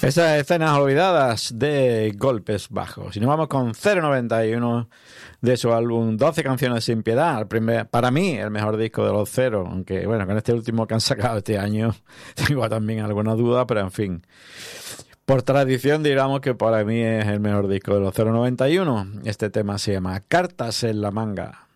Esas escenas olvidadas de Golpes Bajos. Y nos vamos con 091 de su álbum 12 canciones sin piedad. Para mí, el mejor disco de los Cero. Aunque, bueno, con este último que han sacado este año, tengo también alguna duda, pero en fin. Por tradición, digamos que para mí es el mejor disco de los 091. Este tema se llama Cartas en la manga.